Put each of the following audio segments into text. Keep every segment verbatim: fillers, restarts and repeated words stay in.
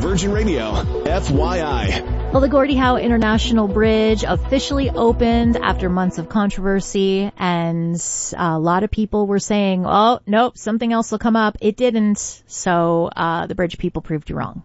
Virgin Radio, F Y I. Well, the Gordie Howe International Bridge officially opened after months of controversy, and a lot of people were saying, oh, nope, something else will come up. It didn't. So uh the bridge people proved you wrong.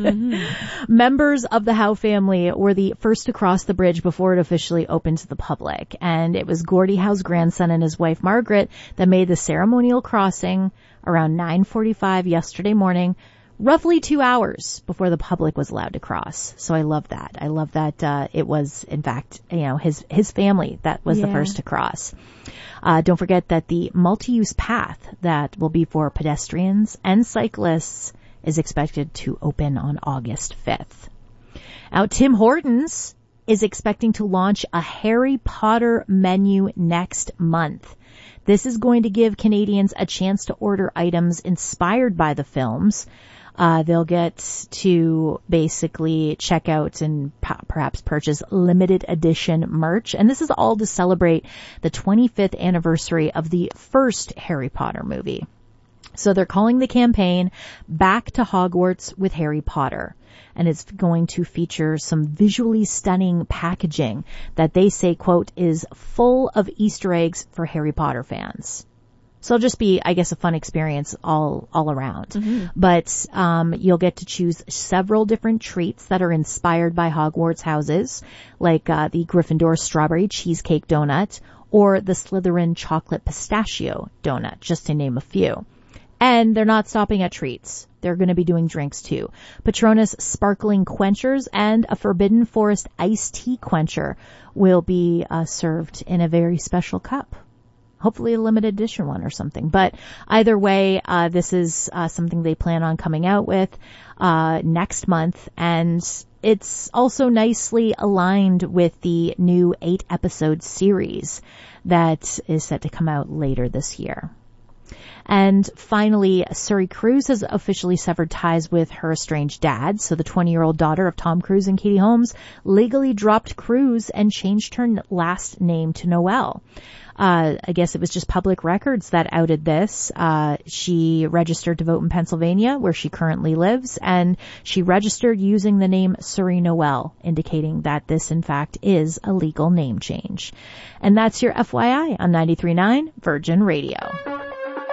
Mm-hmm. Members of the Howe family were the first to cross the bridge before it officially opened to the public. And it was Gordie Howe's grandson and his wife, Margaret, that made the ceremonial crossing around nine forty-five yesterday morning, roughly two hours before the public was allowed to cross. So I love that. I love that uh it was, in fact, you know, his his family that was yeah. the first to cross. Uh don't forget that the multi-use path that will be for pedestrians and cyclists is expected to open on August fifth. Now, Tim Hortons is expecting to launch a Harry Potter menu next month. This is going to give Canadians a chance to order items inspired by the films. Uh, they'll get to basically check out and p- perhaps purchase limited edition merch. And this is all to celebrate the twenty-fifth anniversary of the first Harry Potter movie. So they're calling the campaign Back to Hogwarts with Harry Potter. And it's going to feature some visually stunning packaging that they say, quote, is full of Easter eggs for Harry Potter fans. So it'll just be, I guess, a fun experience all, all around. Mm-hmm. But, um, you'll get to choose several different treats that are inspired by Hogwarts houses, like, uh, the Gryffindor strawberry cheesecake donut or the Slytherin chocolate pistachio donut, just to name a few. And they're not stopping at treats. They're going to be doing drinks too. Patronus sparkling quenchers and a Forbidden Forest iced tea quencher will be uh, served in a very special cup. Hopefully a limited edition one or something. But either way, uh, this is uh, something they plan on coming out with uh, next month. And it's also nicely aligned with the new eight episode series that is set to come out later this year. And finally, Suri Cruise has officially severed ties with her estranged dad. So the twenty-year-old daughter of Tom Cruise and Katie Holmes legally dropped Cruise and changed her last name to Noel. Uh, I guess it was just public records that outed this. Uh, she registered to vote in Pennsylvania, where she currently lives, and she registered using the name Suri Noel, indicating that this, in fact, is a legal name change. And that's your F Y I on ninety-three point nine Virgin Radio.